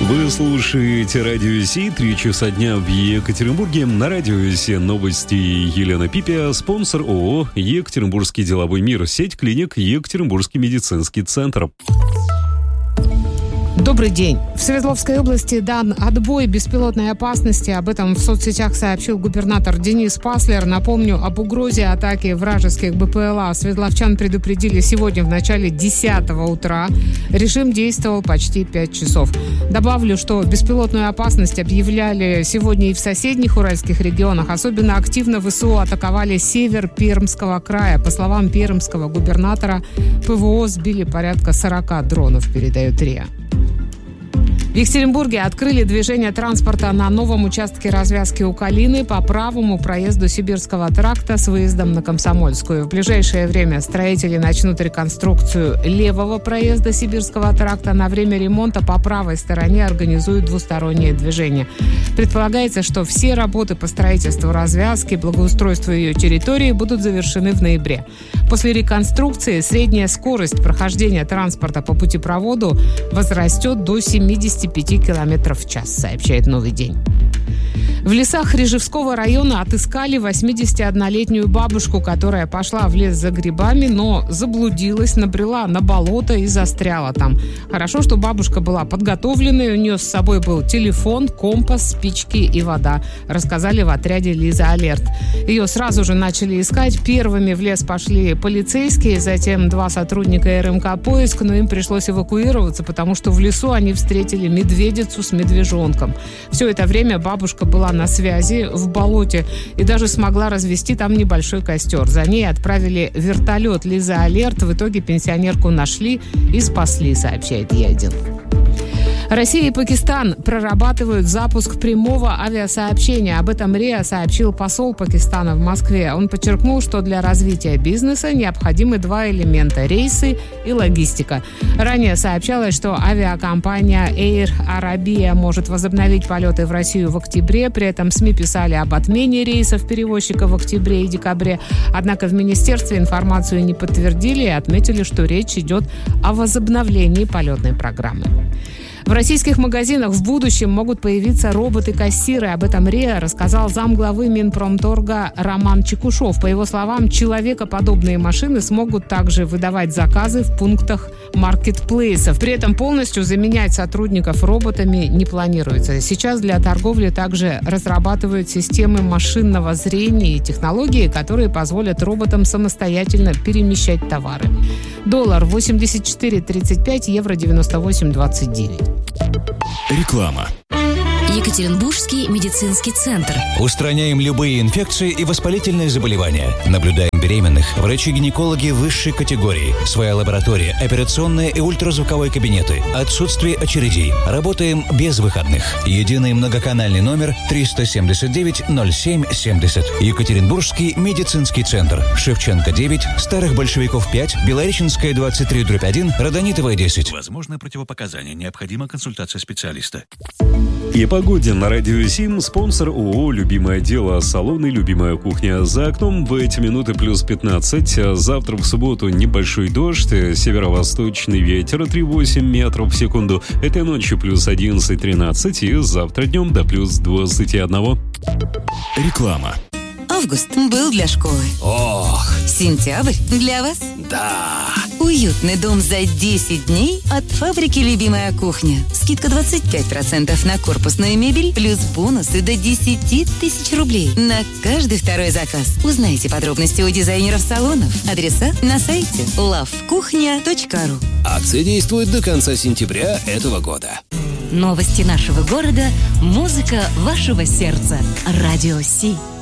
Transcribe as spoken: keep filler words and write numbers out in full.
Вы слушаете Радио Си, три часа дня в Екатеринбурге. На Радио Си новости Елена Пипя, спонсор ООО «Екатеринбургский деловой мир», сеть клиник «Екатеринбургский медицинский центр». Добрый день. В Свердловской области дан отбой беспилотной опасности. Об этом в соцсетях сообщил губернатор Денис Паслер. Напомню, об угрозе атаки вражеских БПЛА свердловчан предупредили сегодня в начале десятого утра. Режим действовал почти пять часов. Добавлю, что беспилотную опасность объявляли сегодня и в соседних уральских регионах. Особенно активно ВСУ атаковали север Пермского края. По словам пермского губернатора, ПВО сбили порядка сорока дронов, передает РИА. В Екатеринбурге открыли движение транспорта на новом участке развязки у Калины по правому проезду Сибирского тракта с выездом на Комсомольскую. В ближайшее время строители начнут реконструкцию левого проезда Сибирского тракта. На время ремонта по правой стороне организуют двустороннее движение. Предполагается, что все работы по строительству развязки, благоустройству ее территории будут завершены в ноябре. После реконструкции средняя скорость прохождения транспорта по путепроводу возрастет до семидесяти пяти километров в час, сообщает «Новый день». В лесах Рижевского района отыскали восьмидесятиоднолетнюю бабушку, которая пошла в лес за грибами, но заблудилась, набрела на болото и застряла там. Хорошо, что бабушка была подготовленной, у нее с собой был телефон, компас, спички и вода, рассказали в отряде «Лиза Алерт». Ее сразу же начали искать. Первыми в лес пошли полицейские, затем два сотрудника РМК «Поиск», но им пришлось эвакуироваться, потому что в лесу они встретили медведицу с медвежонком. Все это время бабушка была на связи в болоте и даже смогла развести там небольшой костер. За ней отправили вертолет «Лиза Алерт». В итоге пенсионерку нашли и спасли, сообщает Е один. Россия и Пакистан прорабатывают запуск прямого авиасообщения. Об этом РИА сообщил посол Пакистана в Москве. Он подчеркнул, что для развития бизнеса необходимы два элемента – рейсы и логистика. Ранее сообщалось, что авиакомпания Air Arabia может возобновить полеты в Россию в октябре. При этом СМИ писали об отмене рейсов перевозчиков в октябре и декабре. Однако в министерстве информацию не подтвердили и отметили, что речь идет о возобновлении полетной программы. В российских магазинах в будущем могут появиться роботы-кассиры. Об этом РИА рассказал замглавы Минпромторга Роман Чекушев. По его словам, человекоподобные машины смогут также выдавать заказы в пунктах маркетплейсов. При этом полностью заменять сотрудников роботами не планируется. Сейчас для торговли также разрабатывают системы машинного зрения и технологии, которые позволят роботам самостоятельно перемещать товары. Доллар восемьдесят четыре тридцать пять, евро девяносто восемь двадцать девять. Реклама. Екатеринбургский медицинский центр. Устраняем любые инфекции и воспалительные заболевания. Наблюдаем беременных. Врачи-гинекологи высшей категории. Своя лаборатория, операционные и ультразвуковые кабинеты. Отсутствие очередей. Работаем без выходных. Единый многоканальный номер триста семьдесят девять ноль семь семьдесят. Екатеринбургский медицинский центр. Шевченко девять, Старых Большевиков пять, Белореченская двадцать три дробь один, Родонитовая десять. Возможны противопоказания. Необходима консультация специалиста. И погоде на Радио Сим, спонсор ООО «Любимое дело», салон и любимая кухня. За окном в эти минуты плюс пятнадцать. Завтра в субботу небольшой дождь, северо-восточный ветер три целых восемь десятых метров в секунду. Этой ночью плюс одиннадцать тринадцать и завтра днем до плюс двадцать один. Реклама. Август был для школы. Ох! Сентябрь для вас. Да! Уютный дом за десять дней от фабрики «Любимая кухня». Скидка двадцать пять процентов на корпусную мебель, плюс бонусы до десять тысяч рублей на каждый второй заказ. Узнайте подробности у дизайнеров салонов. Адреса на сайте лав кухня точка ру. Акция действует до конца сентября этого года. Новости нашего города, музыка вашего сердца. Радио Си.